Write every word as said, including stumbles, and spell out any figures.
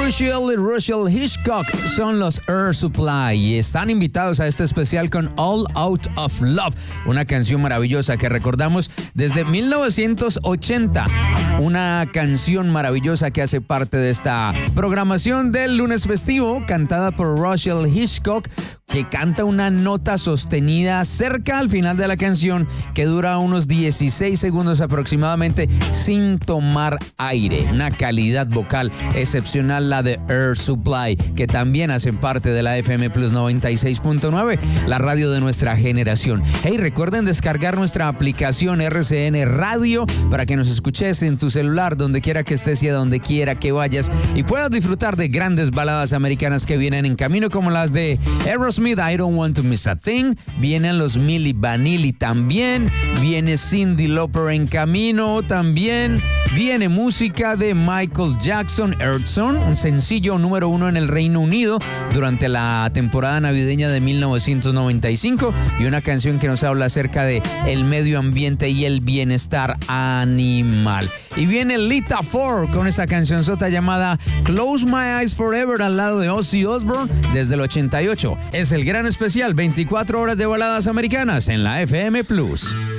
Crucial y Russell Hitchcock son los Air Supply y están invitados a este especial con All Out of Love, una canción maravillosa que recordamos desde mil novecientos ochenta. Una canción maravillosa que hace parte de esta programación del lunes festivo, cantada por Russell Hitchcock, que canta una nota sostenida cerca al final de la canción que dura unos dieciséis segundos aproximadamente sin tomar aire. Una calidad vocal excepcional, la de Air Supply, que también hacen parte de la F M Plus noventa y seis punto nueve, la radio de nuestra generación. Hey, recuerden descargar nuestra aplicación R C N Radio para que nos escuches en tu celular, donde quiera que estés y a donde quiera que vayas, y puedas disfrutar de grandes baladas americanas que vienen en camino, como las de Aerosmith, I Don't Want to Miss a Thing. Vienen los Milli Vanilli también. Viene Cyndi Lauper en camino también. Viene música de Michael Jackson, Earth Song, un sencillo número uno en el Reino Unido durante la temporada navideña de mil novecientos noventa y cinco, y una canción que nos habla acerca de el medio ambiente y el bienestar animal. Y viene Lita Ford con esta cancionzota llamada Close My Eyes Forever al lado de Ozzy Osbourne desde el ochenta y ocho. Es el gran especial veinticuatro horas de baladas americanas en la F M Plus.